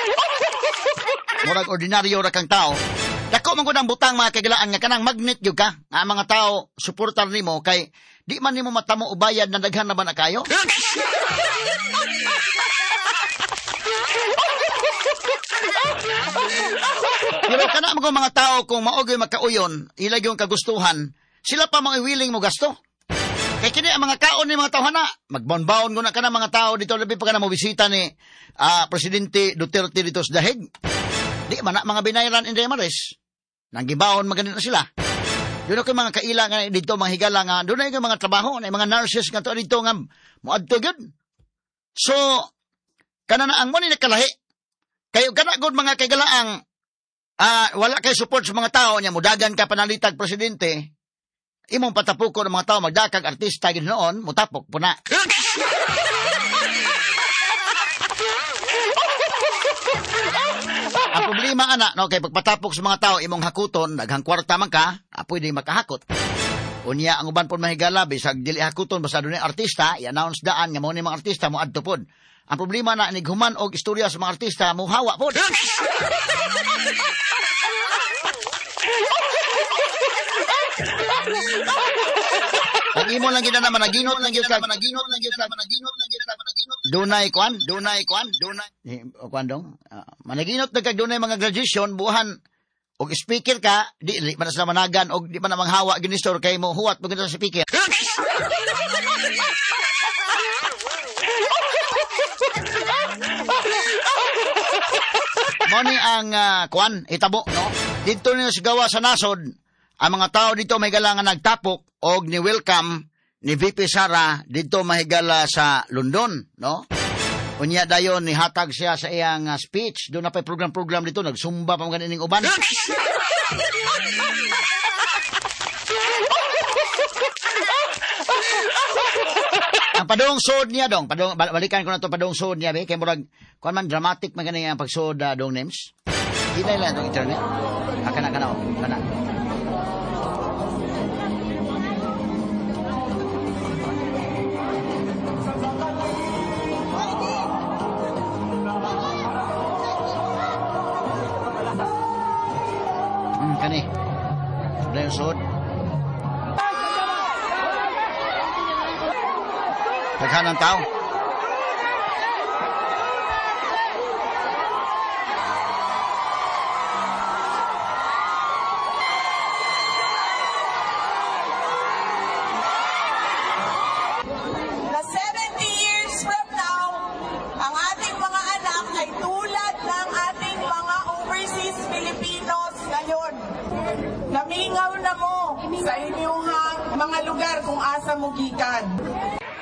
Murag ordinaryo ra kang tao. Dako man gud ang butang mga kagalaan nga kanang magnet gyud ka. Nga mga tao suportar nimo kay di man nimo matamo ubayad na daghan na ba na kayo? Pero kana mga mga tao kung maogoy makauyon, ilag yung kagustuhan, sila pa mga willing mo gasto. Kaya kini ang mga kaon ni mga tawhana, magbaon-baon ko na ka na mga tao dito, labi pa ka na mo bisita ni Presidente Duterte dito sa Dahig. Di man na mga binayran in Demares. Nang gibaon maganin na sila. Doon ako mga kaila nga dito, mga higala nga, doon na yung mga trabaho, na mga nurses nga to dito nga, muadto yun. So, kana na ang mo ni nakalahi. Kayo kana gud mga kagalaang wala kay support sa mga tao niya, mudagan ka panalitag presidente, imong patapukon ng mga tao, magdakag artista ginoon, mutapok po na. Ang problema, ana, no, kay pagpatapok sa mga tao, imong hakuton, naghang kwarta man ka, pwede makahakot. Unya, ang uban po mahigala, bisag dili hakuton, basta doon yung artista, i-announce daan, nga mo ni mga artista, mo adto pod. Ang problema na, nighuman og istorya sa mga artista, mo hawa pod. Ang imo lang gina naman, naginot lang gina naman, Dunay kwan dong. Managinot na kag dunay mga graduation, buhan, og speaker ka, di man sa managan, og di man na manghawa, ginistor, kay mo huwat, mo sa speaker. Moni ang kwan, itabo, no? Dito nyo sigawa sa nasod, ang mga tao dito may galangan nagtapok, og ni welcome, ni VP Sara dito mahigala sa London, no? Unya dayon ni hatag siya sa iyang speech, doon na pa program-program dito, nagsumba pa mga ining uban. Ang padung sod niya dong, balikan ko na to padung sod niya, kay murag kuan man dramatic man kanang ang pagsod dong names. Hinay lang tong internet. Kana kana. Kani. Dayon sod. Daghan ang tao. Na 70 years from now, ang ating mga anak ay tulad ng ating mga overseas Filipinos ngayon. Namingaw na mo sa inyong mga lugar kung asa mo gikan.